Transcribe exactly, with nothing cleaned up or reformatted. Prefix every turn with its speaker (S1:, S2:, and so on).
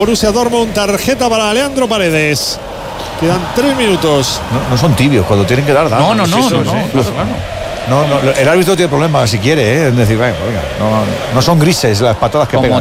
S1: Borussia Dortmund, tarjeta para Leandro Paredes. Quedan tres minutos.
S2: No, no son tibios, cuando tienen que dar, dan.
S3: No, no, no,
S2: Sí,
S3: no,
S2: sí,
S3: no,
S2: sí.
S3: claro, claro.
S2: No, no, el árbitro tiene problemas si quiere, ¿eh? Es decir, venga, venga, no, no son grises las patadas que
S3: Como
S2: pegan.